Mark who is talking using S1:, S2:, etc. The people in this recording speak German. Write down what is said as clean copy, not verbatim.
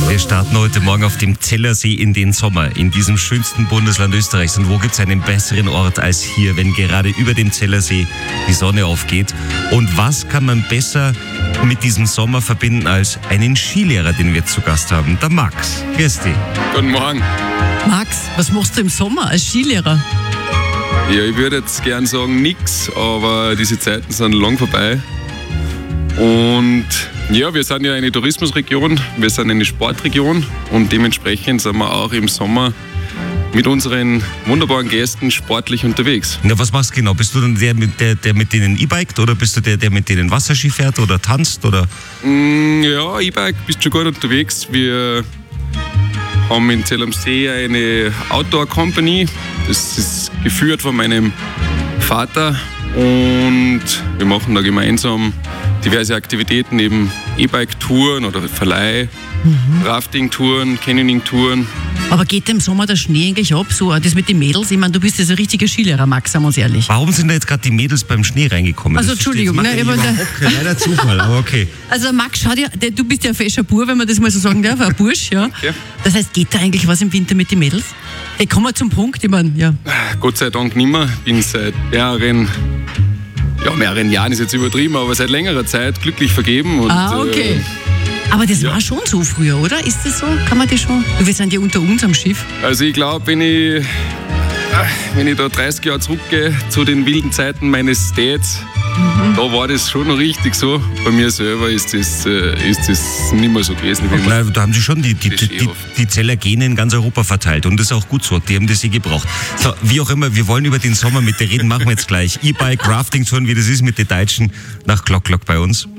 S1: Wir starten heute Morgen auf dem Zellersee in den Sommer, in diesem schönsten Bundesland Österreichs. Und wo gibt es einen besseren Ort als hier, wenn gerade über dem Zellersee die Sonne aufgeht? Und was kann man besser mit diesem Sommer verbinden als einen Skilehrer, den wir zu Gast haben, der Max. Grüß dich.
S2: Guten Morgen.
S3: Max, was machst du im Sommer als Skilehrer?
S2: Ja, ich würde jetzt gern sagen nix, aber diese Zeiten sind lang vorbei. Und ja, wir sind ja eine Tourismusregion, wir sind eine Sportregion und dementsprechend sind wir auch im Sommer mit unseren wunderbaren Gästen sportlich unterwegs.
S1: Na, was machst du genau? Bist du dann der mit denen E-Biked oder bist du der mit denen Wasserski fährt oder tanzt? Oder?
S2: Ja, E-Bike bist schon gut unterwegs. Wir haben in Zell am See eine Outdoor-Company. Das ist geführt von meinem Vater und wir machen da gemeinsam diverse Aktivitäten, eben E-Bike-Touren oder Verleih, Rafting-Touren, Canyoning-Touren.
S3: Aber geht im Sommer der Schnee eigentlich ab? So, das mit den Mädels? Ich meine, du bist ja so ein richtiger Skilehrer, Max, sagen wir uns ehrlich.
S1: Warum sind da jetzt gerade die Mädels beim Schnee reingekommen?
S3: Also, Entschuldigung.
S1: Das leider Zufall, aber okay.
S3: Also, Max, schau dir, du bist ja ein fescher Bur, wenn man das mal so sagen darf, ein Bursch, ja.
S2: Okay.
S3: Das heißt, geht da eigentlich was im Winter mit den Mädels? Ich komme zum Punkt, ich meine, ja.
S2: Gott sei Dank nicht mehr. Ich bin seit mehreren Jahren ist jetzt übertrieben, aber seit längerer Zeit glücklich vergeben. Und,
S3: okay. Aber das war schon so früher, oder? Ist das so? Kann man das schon? Wir sind ja unter uns am Schiff.
S2: Also ich glaube, wenn ich da 30 Jahre zurückgehe zu den wilden Zeiten meines Dads, da war das schon noch richtig so. Bei mir selber ist das nicht mehr so gewesen.
S1: Klar, da haben sie schon die Zeller Gene in ganz Europa verteilt und das ist auch gut so, die haben das gebraucht. So, wie auch immer, wir wollen über den Sommer mit dir reden, machen wir jetzt gleich. E-Bike, Rafting-Touren, wie das ist mit den Deutschen, nach Glock bei uns.